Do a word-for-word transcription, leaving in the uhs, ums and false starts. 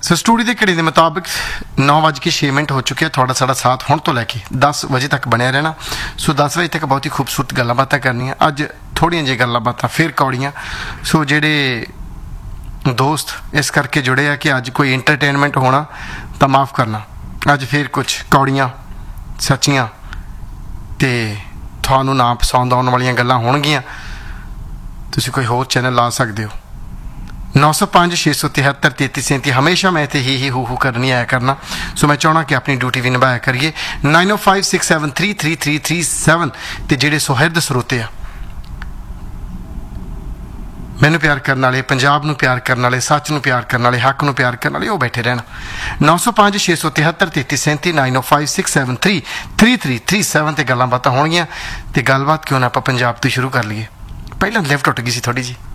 ਸੋ studio ਦੇ ਘੜੀ ਦੇ ਮੁਤਾਬਿਕ ਨੌ ਵੱਜ ਕੇ ਛੇ ਮਿੰਟ ਹੋ ਚੁੱਕੇ ਆ। ਤੁਹਾਡਾ ਸਾਡਾ ਸਾਥ ਹੁਣ ਤੋਂ ਲੈ ਕੇ ਦਸ ਵਜੇ ਤੱਕ ਬਣਿਆ ਰਹਿਣਾ। ਸੋ ਦਸ ਵਜੇ ਤੱਕ ਬਹੁਤ ਹੀ ਖੂਬਸੂਰਤ ਗੱਲਾਂ ਬਾਤਾਂ ਕਰਨੀਆਂ। ਅੱਜ ਥੋੜ੍ਹੀਆਂ ਜਿਹੀਆਂ ਗੱਲਾਂ ਬਾਤਾਂ ਫਿਰ ਕੌੜੀਆਂ। ਸੋ ਜਿਹੜੇ ਦੋਸਤ ਇਸ ਕਰਕੇ ਜੁੜੇ ਆ ਕਿ ਅੱਜ ਕੋਈ ਇੰਟਰਟੇਨਮੈਂਟ ਹੋਣਾ ਤਾਂ ਮਾफ़ ਕਰਨਾ। ਅੱਜ ਫਿਰ ਕੁਛ ਕੌੜੀਆਂ ਸੱਚੀਆਂ ਤੇ ਤੁਹਾਨੂੰ ਨਾ ਪਸੰਦ ਆਉਣ ਵਾਲੀਆਂ ਗੱਲਾਂ ਹੋਣਗੀਆਂ। ਤੁਸੀਂ ਕੋਈ ਹੋਰ ਚੈਨਲ ਲਾ ਸਕਦੇ ਹੋ। नौ सौ पाँच छे सौ तिहत्तर तैंतीस सैंती हमेशा मैं इतने ही ही हू हू करनी आया करना। सो मैं चाहना कि अपनी ड्यूटी भी निभाया करिए। नाइन ओ five six seven three three three three seven तो जेडे सुहिरद स्रोते आ मैनू प्यार करने वाले, पंजाब नू प्यार करने वाले, सच नू प्यार करने वाले, हक नू प्यार करने वाले, वो बैठे रहना। नौ सौ पाँच छे सौ तिहत्तर तैंतीस सैंती नाइन ओ five six seven three three three three seven तो गल्लां बातां होणगियां। ते गलबात क्यों ना आपां पंजाब तो शुरू कर लीए। पहलां लिफ्ट टुट गई सी थोड़ी जी।